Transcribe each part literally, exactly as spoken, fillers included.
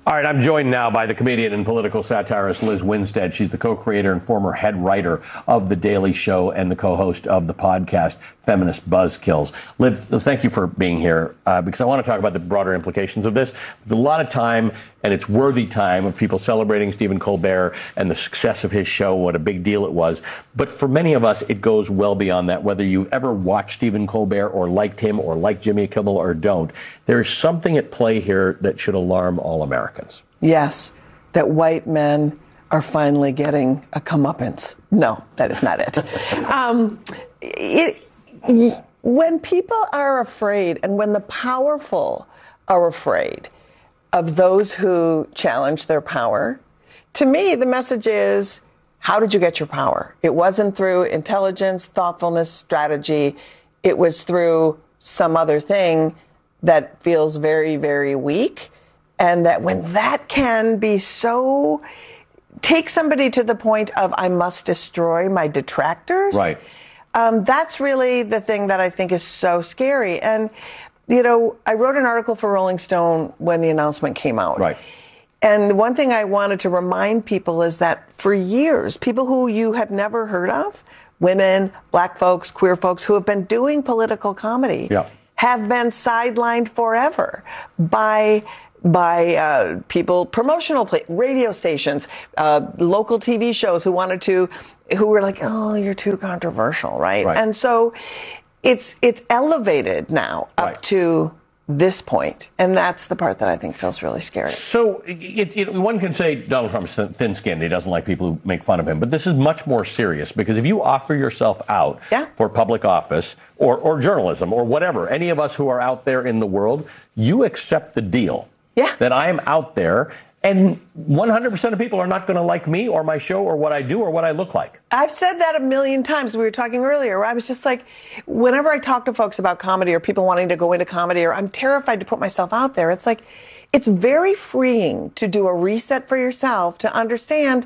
All right, I'm joined now by the comedian and political satirist Liz Winstead. She's the co-creator and former head writer of The Daily Show and the co-host of the podcast Feminist Buzzkills. Liz, thank you for being here, uh, because I want to talk about the broader implications of this. There's a lot of time, and it's worthy time, of people celebrating Stephen Colbert and the success of his show, what a big deal it was. But for many of us, it goes well beyond that. Whether you've ever watched Stephen Colbert or liked him or liked Jimmy Kimmel or don't, there's something at play here that should alarm all Americans. Yes, that white men are finally getting a comeuppance. No, that is not it. um, it. When people are afraid, and when the powerful are afraid of those who challenge their power, to me, the message is, how did you get your power? It wasn't through intelligence, thoughtfulness, strategy. It was through some other thing that feels very, very weak. And that when that can be so, take somebody to the point of, I must destroy my detractors. Right. Um, that's really the thing that I think is so scary. And, you know, I wrote an article for Rolling Stone when the announcement came out. Right. And the one thing I wanted to remind people is that for years, people who you have never heard of, women, black folks, queer folks who have been doing political comedy, yeah. have been sidelined forever by by uh, people, promotional play, radio stations, uh, local T V shows who wanted to, who were like, oh, you're too controversial, right? right. And so it's it's elevated now up right. to this point, and that's the part that I think feels really scary. So it, it, one can say Donald Trump is thin-skinned. He doesn't like people who make fun of him. But this is much more serious, because if you offer yourself out yeah. for public office or, or journalism or whatever, any of us who are out there in the world, you accept the deal. Yeah. That I am out there, and one hundred percent of people are not going to like me or my show or what I do or what I look like. I've said that a million times. We were talking earlier, where I was just like, whenever I talk to folks about comedy or people wanting to go into comedy, or I'm terrified to put myself out there, it's like, it's very freeing to do a reset for yourself, to understand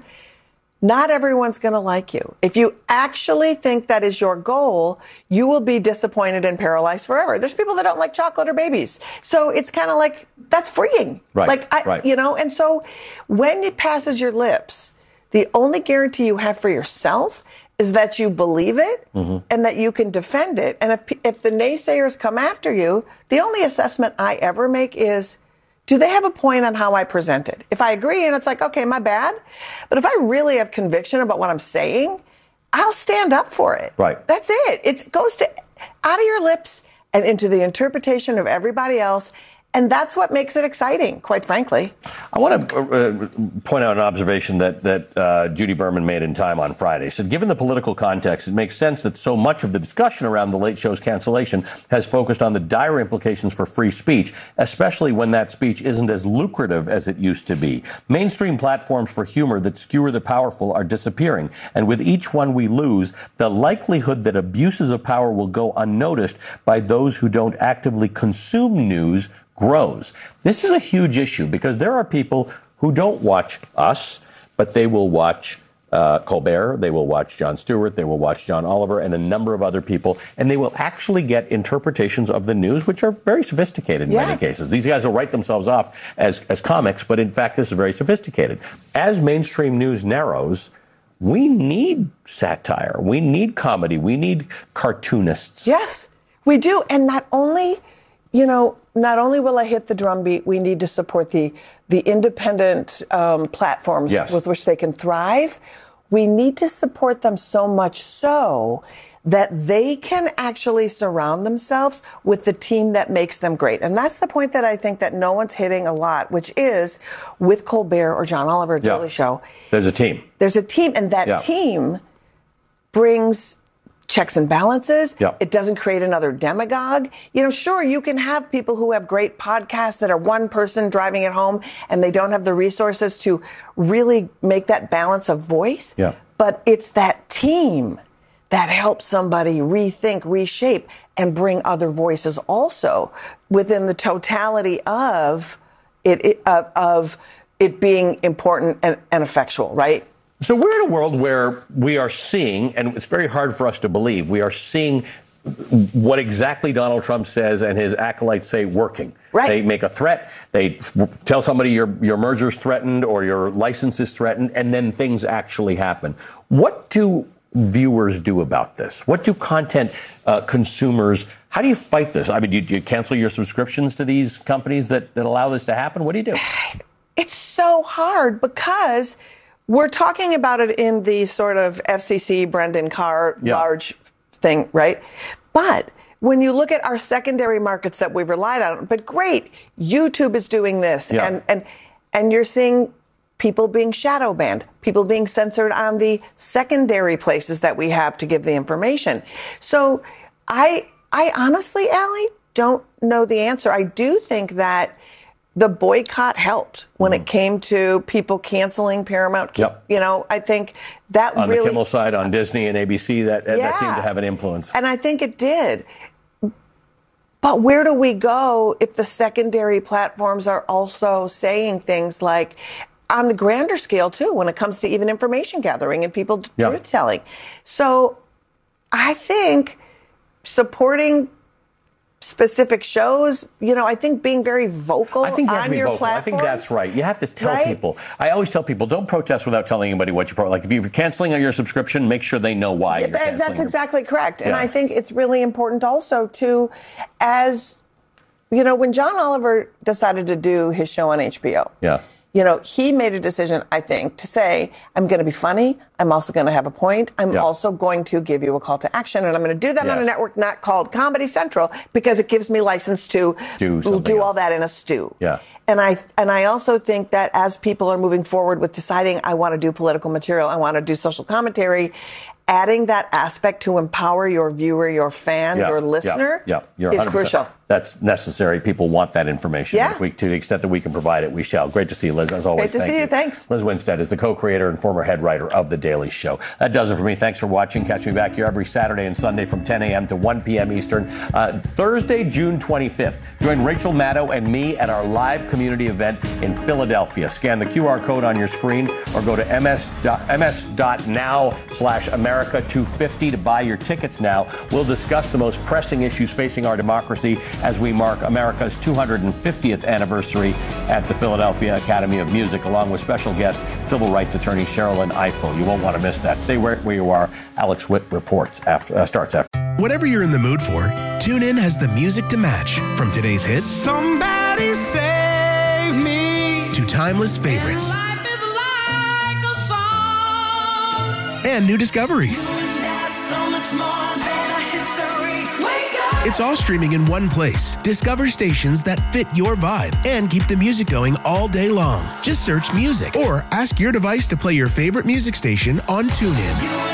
not everyone's going to like you. If you actually think that is your goal, you will be disappointed and paralyzed forever. There's people that don't like chocolate or babies. So it's kind of like, that's freeing. Right, like, I, right. you know, and so when it passes your lips, the only guarantee you have for yourself is that you believe it mm-hmm. and that you can defend it. And if, if the naysayers come after you, the only assessment I ever make is, do they have a point on how I present it? If I agree, and it's like, okay, my bad. But if I really have conviction about what I'm saying, I'll stand up for it. Right. That's it. It goes to out of your lips and into the interpretation of everybody else. And that's what makes it exciting, quite frankly. I want to uh, point out an observation that, that uh, Judy Berman made in Time on Friday. She said, given the political context, it makes sense that so much of the discussion around the Late Show's cancellation has focused on the dire implications for free speech, especially when that speech isn't as lucrative as it used to be. Mainstream platforms for humor that skewer the powerful are disappearing. And with each one we lose, the likelihood that abuses of power will go unnoticed by those who don't actively consume news grows. This is a huge issue, because there are people who don't watch us, but they will watch uh, Colbert, they will watch Jon Stewart, they will watch John Oliver, and a number of other people, and they will actually get interpretations of the news, which are very sophisticated in yeah. many cases. These guys will write themselves off as, as comics, but in fact, this is very sophisticated. As mainstream news narrows, we need satire, we need comedy, we need cartoonists. Yes, we do. And not only, you know, not only will I hit the drumbeat, we need to support the the independent um, platforms yes. with which they can thrive. We need to support them so much so that they can actually surround themselves with the team that makes them great. And that's the point that I think that no one's hitting a lot, which is with Colbert or John Oliver, yeah. Daily Show. There's a team. There's a team, and that yeah. team brings checks and balances. Yep. It doesn't create another demagogue. You know, sure, you can have people who have great podcasts that are one person driving it home and they don't have the resources to really make that balance of voice. Yeah. But it's that team that helps somebody rethink, reshape, and bring other voices also within the totality of it, it of, of it being important and, and effectual, right? So we're in a world where we are seeing, and it's very hard for us to believe, we are seeing what exactly Donald Trump says and his acolytes say working. Right. They make a threat. They tell somebody your your merger's threatened or your license is threatened, and then things actually happen. What do viewers do about this? What do content uh, consumers, how do you fight this? I mean, do you, do you cancel your subscriptions to these companies that, that allow this to happen? What do you do? It's so hard because we're talking about it in the sort of F C C, Brendan Carr, Yeah. large thing, right? But when you look at our secondary markets that we've relied on, but great, YouTube is doing this, Yeah. and and and you're seeing people being shadow banned, people being censored on the secondary places that we have to give the information. So I I honestly, Allie, don't know the answer. I do think that the boycott helped when Mm-hmm. it came to people canceling Paramount. Yep. You know, I think that On really the Kimmel side, on Disney and A B C, that, that Yeah. seemed to have an influence. And I think it did. But where do we go if the secondary platforms are also saying things like, on the grander scale, too, when it comes to even information gathering and people Yeah. truth telling? So I think supporting specific shows, you know, I think being very vocal I think you have on to be your vocal. I platforms. think that's right. You have to tell Right? people. I always tell people, don't protest without telling anybody what you pro. Like if you're canceling your subscription, make sure they know why you're That- canceling. That's your- exactly correct. And Yeah. I think it's really important also to, as, you know, when John Oliver decided to do his show on H B O, Yeah. you know, he made a decision, I think, to say, I'm going to be funny. I'm also going to have a point. I'm Yeah. also going to give you a call to action. And I'm going to do that on a Yes. network not called Comedy Central because it gives me license to Do something do all else. that in a stew. Yeah. And I and I also think that as people are moving forward with deciding I want to do political material, I want to do social commentary, adding that aspect to empower your viewer, your fan, Yeah, your yeah, listener yeah, you're is one hundred percent. crucial. That's necessary. People want that information. Yeah. If we, to the extent that we can provide it, we shall. Great to see you, Liz, as always. Great to Thank see you. Thanks. Liz Winstead is the co-creator and former head writer of The Daily Show. That does it for me. Thanks for watching. Catch me back here every Saturday and Sunday from ten a.m. to one p.m. Eastern. Uh, Thursday, June twenty-fifth. Join Rachel Maddow and me at our live community event in Philadelphia. Scan the Q R code on your screen or go to ms dot now slash America two fifty to buy your tickets now. We'll discuss the most pressing issues facing our democracy as we mark America's two hundred fiftieth anniversary at the Philadelphia Academy of Music, along with special guest, civil rights attorney Sherilyn Ifill. You won't want to miss that. Stay where, where you are. Alex Witt reports after, uh, starts after. Whatever you're in the mood for, TuneIn has the music to match. From today's hits Somebody save me. to timeless favorites Life is like a song. and new discoveries. That's so much more than a history. Wake up. It's all streaming in one place. Discover stations that fit your vibe and keep the music going all day long. Just search music or ask your device to play your favorite music station on TuneIn.